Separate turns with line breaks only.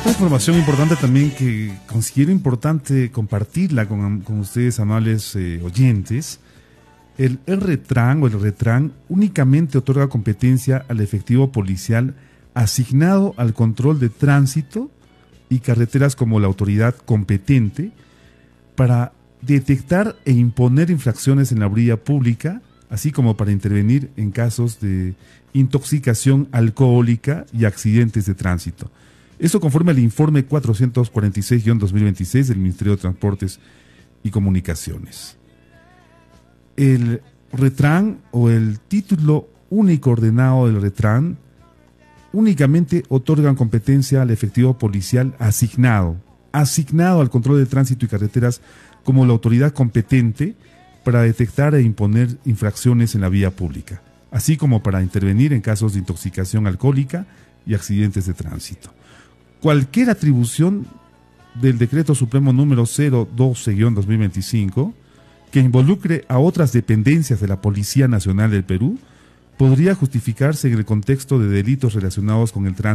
Una información importante también que considero importante compartirla con ustedes, amables oyentes. El RTRAN o el RETRAN únicamente otorga competencia al efectivo policial asignado al control de tránsito y carreteras como la autoridad competente para detectar e imponer infracciones en la vía pública, así como para intervenir en casos de intoxicación alcohólica y accidentes de tránsito. Esto conforme al informe 446-2026 del Ministerio de Transportes y Comunicaciones. El RETRAN o el título único ordenado del RETRAN únicamente otorgan competencia al efectivo policial asignado al control de tránsito y carreteras como la autoridad competente para detectar e imponer infracciones en la vía pública, así como para intervenir en casos de intoxicación alcohólica y accidentes de tránsito. Cualquier atribución del Decreto Supremo número 012-2025 que involucre a otras dependencias de la Policía Nacional del Perú podría justificarse en el contexto de delitos relacionados con el tránsito